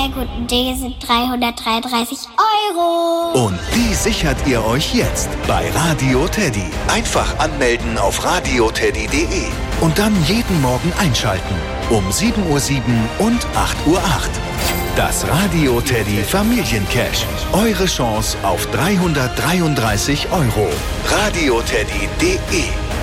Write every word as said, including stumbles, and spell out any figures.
der guten Dinge sind dreihundertdreiunddreißig Euro. Und die sichert ihr euch jetzt bei Radio Teddy. Einfach anmelden auf radio teddy punkt de und dann jeden Morgen einschalten. Um sieben Uhr sieben und acht Uhr acht. Das Radio Teddy Familiencash. Eure Chance auf dreihundertdreiunddreißig Euro. radio teddy punkt de